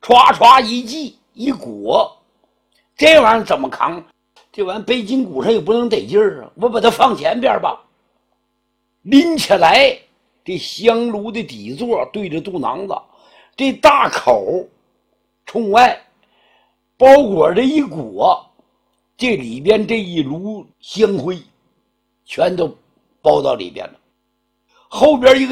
歘歘一系一裹，这玩意儿怎么扛？这玩意儿背筋骨上也不能得劲儿啊！我把它放前边吧，拎起来，这香炉的底座对着肚囊子，这大口冲外，包裹着一裹，这里边这一炉香灰全都包到里边了。后边一个